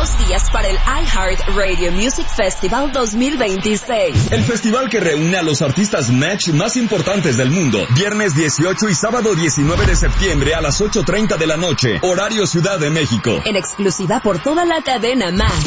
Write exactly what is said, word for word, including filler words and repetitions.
dos días para el iHeart Radio Music Festival dos mil veintiséis. El festival que reúne a los artistas match más importantes del mundo. Viernes dieciocho y sábado diecinueve de septiembre a las ocho treinta de la noche. Horario Ciudad de México. En exclusiva por toda la cadena Match.